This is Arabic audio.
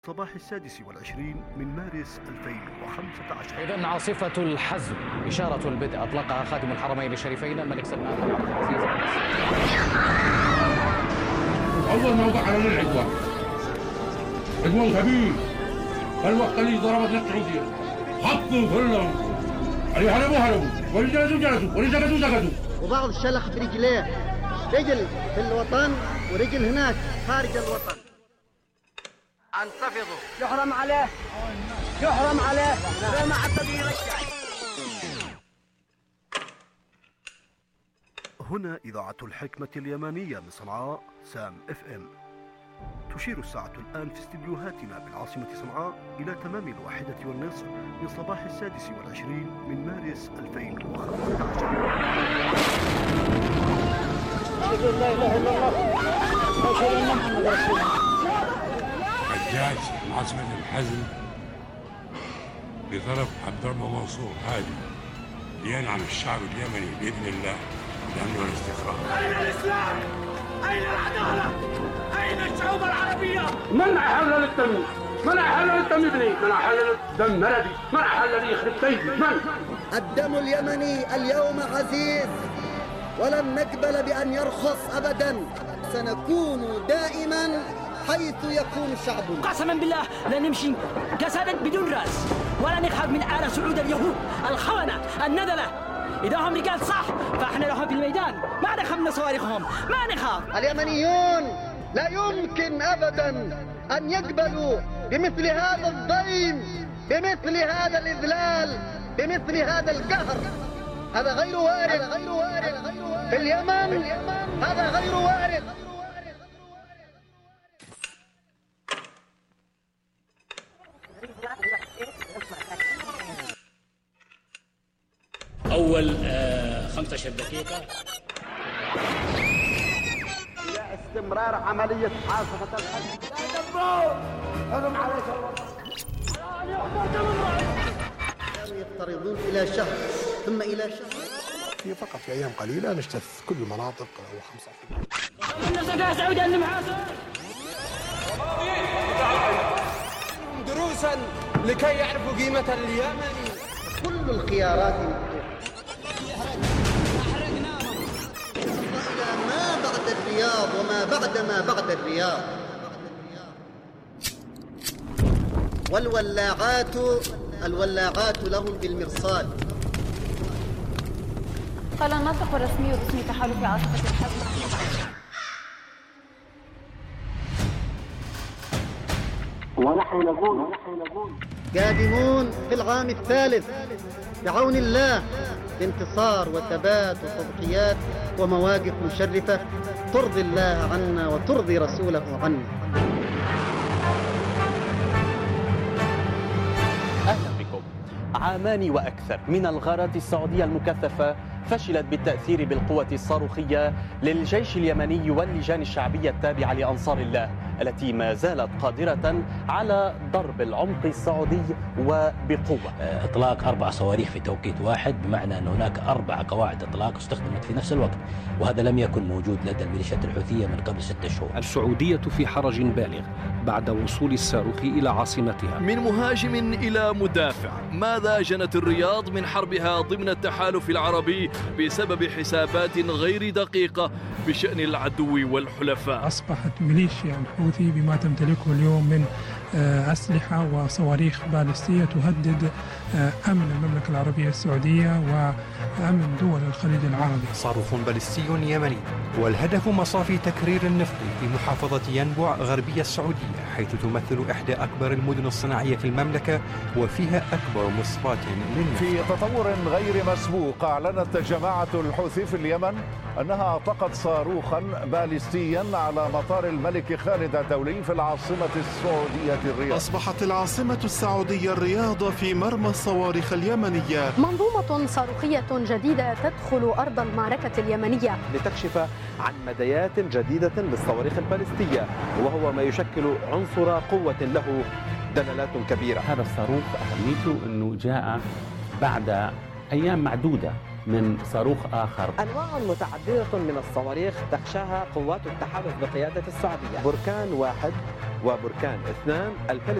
صباح 26 من مارس 2015. إذن عاصفة الحزم إشارة البدء أطلقها خادم الحرمين الشريفين الملك سلمان بن عبد العزيز. أول موقع على العدوان كبير. الوقت اللي ضربت السعودية حطوا كلهم اللي هربوا واللي جلسوا واللي سكتوا وبعض الشلخ برجليه، رجل في الوطن ورجل هناك خارج الوطن. انتفضوا. يحرم عليه ما حتى بيرجع. هنا إذاعة الحكمة اليمنية من صنعاء سام FM. تشير الساعة الآن في استديوهاتنا بالعاصمة صنعاء إلى تمام 1:30 من صباح 26 من مارس 2015. أشهد أن لا إله إلا الله وأشهد أن محمدا رسول الله. حجاج عاصمة الحزم بطرف عبد الرب منصور هادي لينعم الشعب اليمني بإذن الله بأمن والاستقرار. أين الإسلام؟ أين العدالة؟ أين الشعوب العربية؟ من أحل للدم؟ من أحل للدم ابني؟ من أحل للدم مردي؟ من أحل لي يخرب بيتي؟ من؟ الدم اليمني اليوم عزيز ولن نقبل بأن يرخص أبدا. سنكون دائما حيث يكون الشعب. قسما بالله لا نمشي جسدا بدون رأس ولا نخاف من آل سعود اليهود الخونة الندلة. إذا هم رجال صح فإحنا لهم في الميدان، ما نخاف من صواريخهم، ما نخاف. اليمنيون لا يمكن أبدا أن يقبلوا بمثل هذا الضيم، بمثل هذا الإذلال، بمثل هذا القهر. هذا غير وارد في اليمن، هذا غير وارد. أول 15 دقيقة إلى استمرار عملية عاصفة الحزم. يا دبور هجم عليك كانوا يفترضون إلى شهر ثم إلى شهر. هي فقط في أيام قليلة نجتث كل المناطق أو 5%. دروسا لكي يعرفوا قيمة اليمن. كل الخيارات إلى ما بعد الرياض وما بعد ما بعد الرياض. والولاعات لهم بالمرصاد. قال الناطق الرسمي باسم تحالف عاصفة الحزم. ونحن نقول قادمون في العام الثالث بعون الله بانتصار وثبات وتضحيات ومواقف مشرفة ترضي الله عنا وترضي رسوله عنا. أهلا بكم. عامان وأكثر من الغارات السعودية المكثفة فشلت بالتأثير بالقوة الصاروخية للجيش اليمني واللجان الشعبية التابعة لأنصار الله التي ما زالت قادرة على ضرب العمق السعودي وبقوة. إطلاق 4 صواريخ في توقيت واحد، بمعنى أن هناك 4 قواعد إطلاق استخدمت في نفس الوقت، وهذا لم يكن موجود لدى الميليشيات الحوثية من قبل 6 شهور. السعودية في حرج بالغ بعد وصول الصاروخ إلى عاصمتها. من مهاجم إلى مدافع، ماذا جنت الرياض من حربها ضمن التحالف العربي بسبب حسابات غير دقيقة بشأن العدو والحلفاء؟ أصبحت ميليشيا الحوثي بما تمتلكه اليوم من أسلحة وصواريخ باليستية تهدد أمن المملكة العربية السعودية وأمن دول الخليج العربي. صاروخ باليستي يمني، والهدف مصافي تكرير النفط في محافظة ينبع غربية السعودية، حيث تمثل إحدى أكبر المدن الصناعية في المملكة وفيها أكبر مصفاة للنفط. في تطور غير مسبوق، أعلنت جماعة الحوثي في اليمن أنها أطلقت صاروخا باليستيا على مطار الملك خالد الدولي في العاصمة السعودية الرياض. أصبحت العاصمة السعودية الرياض في مرمى الصواريخ اليمنية. منظومة صاروخية جديدة تدخل أرض المعركة اليمنية لتكشف عن مديات جديدة للصواريخ الباليستية، وهو ما يشكل عنصر قوة له دلالات كبيرة. هذا الصاروخ أهميته أنه جاء بعد أيام معدودة من صاروخ آخر. أنواع متعددة من الصواريخ تخشاها قوات التحالف بقيادة السعودية. بركان 1 وبركان 2